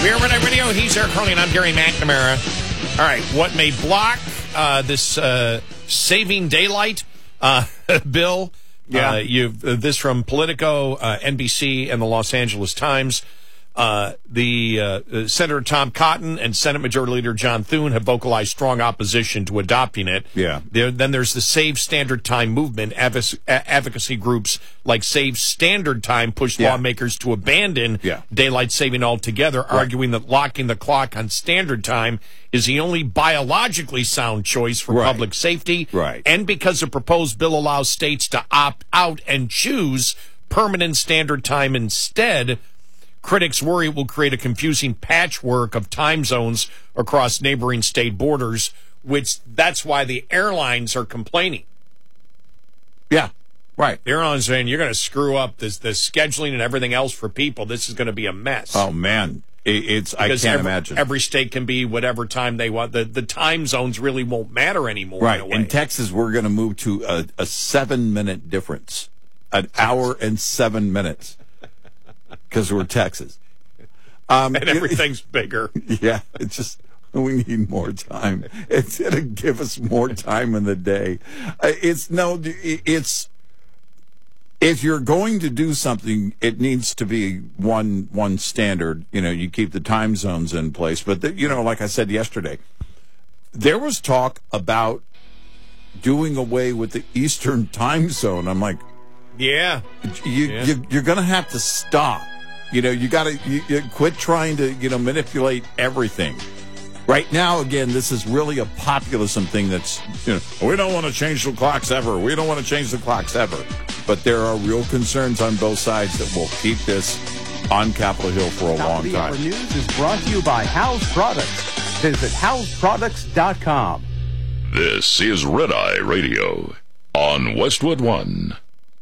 We're Red Radio. He's Eric Carly, and I'm Gary McNamara. All right, what may block this Saving Daylight bill? Yeah. You've this from Politico, NBC, and the Los Angeles Times. Senator Tom Cotton and Senate Majority Leader John Thune have vocalized strong opposition to adopting it. Yeah. Then there's the Save Standard Time movement. Advocacy groups like Save Standard Time pushed lawmakers to abandon daylight saving altogether, arguing that locking the clock on standard time is the only biologically sound choice for public safety. Right. And because the proposed bill allows states to opt out and choose permanent standard time instead, critics worry it will create a confusing patchwork of time zones across neighboring state borders, which that's why the airlines are complaining. Yeah, right. The airlines are saying, you're going to screw up the scheduling and everything else for people. This is going to be a mess. Oh, man. I can't imagine. Every state can be whatever time they want. The time zones really won't matter anymore. Right. In a way. In Texas, we're going to move to a 7-minute difference, an hour and 7 minutes. Because we're Texas. And everything's bigger. Yeah, it's just, we need more time. It's going to give us more time in the day. If you're going to do something, it needs to be one standard. You know, you keep the time zones in place. But, like I said yesterday, there was talk about doing away with the Eastern time zone. I'm like, you're going to have to stop. You got to quit trying to, manipulate everything. Right now, again, this is really a populism thing that's, we don't want to change the clocks ever. We don't want to change the clocks ever. But there are real concerns on both sides that will keep this on Capitol Hill for a long time. Our news is brought to you by House Products. Visit houseproducts.com. This is Red Eye Radio on Westwood One.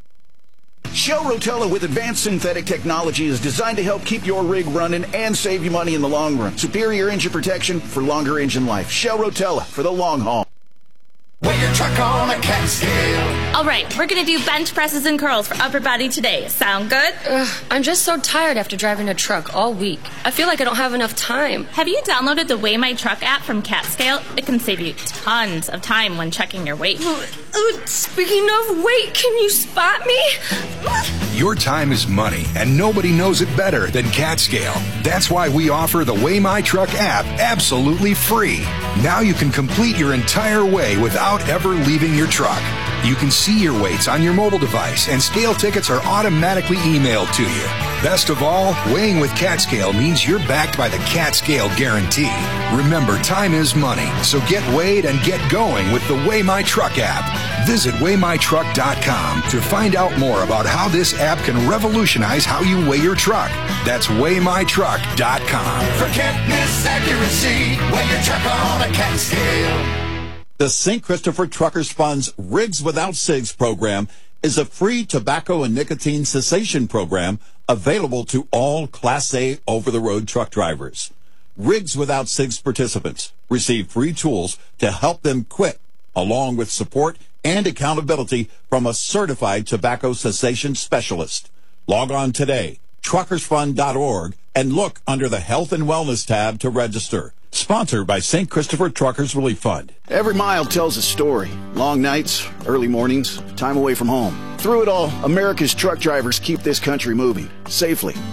Shell Rotella with advanced synthetic technology is designed to help keep your rig running and save you money in the long run. Superior engine protection for longer engine life. Shell Rotella for the long haul. Weigh your truck on a cat scale. All right, we're going to do bench presses and curls for upper body today. Sound good? I'm just so tired after driving a truck all week. I feel like I don't have enough time. Have you downloaded the Weigh My Truck app from CatScale? It can save you tons of time when checking your weight. Speaking of weight, can you spot me? Your time is money, and nobody knows it better than CatScale. That's why we offer the Weigh My Truck app absolutely free. Now you can complete your entire weigh without ever leaving your truck. You can see your weights on your mobile device, and scale tickets are automatically emailed to you. Best of all, weighing with CatScale means you're backed by the CatScale guarantee. Remember, time is money, so get weighed and get going with the Weigh My Truck app. Visit WeighMyTruck.com to find out more about how this app can revolutionize how you weigh your truck. That's WeighMyTruck.com. Forget miss accuracy. Weigh your truck on a cat scale. The St. Christopher Truckers Fund's Rigs Without Cigs program is a free tobacco and nicotine cessation program available to all Class A over-the-road truck drivers. Rigs Without Cigs participants receive free tools to help them quit, along with support and accountability from a certified tobacco cessation specialist. Log on today, truckersfund.org, and look under the Health and Wellness tab to register. Sponsored by St. Christopher Truckers Relief Fund. Every mile tells a story. Long nights, early mornings, time away from home. Through it all, America's truck drivers keep this country moving safely.